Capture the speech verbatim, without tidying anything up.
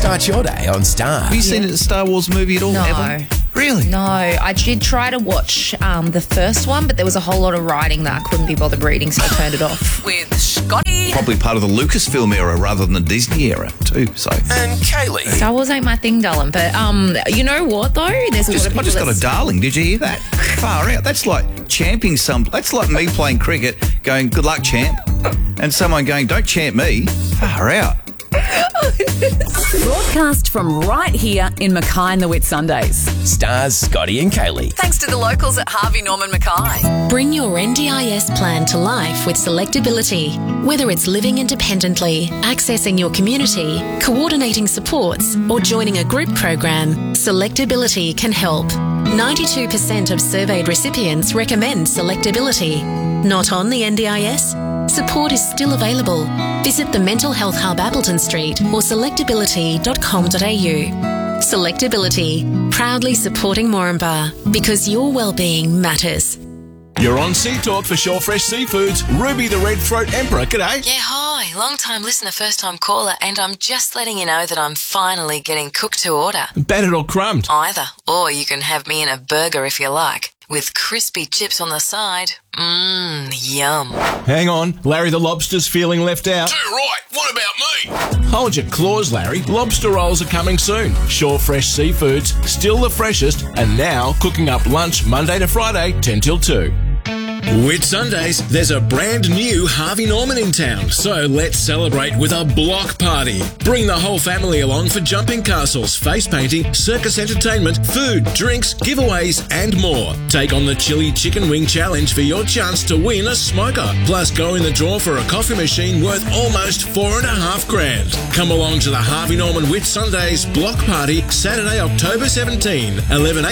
Start your day on Star. Have you seen a Star Wars movie at all? No. Ever? Really? No, I did try to watch um, the first one, but there was a whole lot of writing that I couldn't be bothered reading, so I turned it off. With Scotty Probably part of the Lucasfilm era rather than the Disney era too. So And Kaylee. Star Wars ain't my thing, darling. But um, you know what though? There's a just, lot of I people just got a that's- darling. Did you hear that? Far out. That's like champing some. That's like me playing cricket, going "Good luck, champ," and someone going, "Don't champ me." Far out. Broadcast from right here in Mackay and the Whitsundays. Stars, Scotty and Kaylee. thanks to the locals at Harvey Norman Mackay. Bring your N D I S plan to life with Selectability. Whether it's living independently, accessing your community, coordinating supports, or joining a group program, Selectability can help. ninety-two percent of surveyed recipients recommend Selectability. Not on the N D I S? Support is still available. Visit the Mental Health Hub Appleton Street or selectability dot com dot a u. Selectability, proudly supporting Moranbah because your well-being matters. You're on Sea Talk for Shore Fresh Seafoods. Ruby the Red Throat Emperor, g'day. Yeah, hi. Long time listener, first time caller, and I'm just letting you know that I'm finally getting cooked to order. Battered or crumbed? Either. Or you can have me in a burger if you like, with crispy chips on the side. Mmm, yum. Hang on, Larry the Lobster's feeling left out. Too right. What about me? Hold your claws, Larry. Lobster rolls are coming soon. Shore Fresh Seafoods, still the freshest, and now cooking up lunch Monday to Friday, ten till two. Whit Sundays, there's a brand new Harvey Norman in town, so let's celebrate with a block party. Bring the whole family along for jumping castles, face painting, circus entertainment, food, drinks, giveaways, and more. Take on the Chili Chicken Wing Challenge for your chance to win a smoker. Plus, go in the draw for a coffee machine worth almost four and a half grand. Come along to the Harvey Norman Whit Sundays block party Saturday, October seventeenth, eleven a m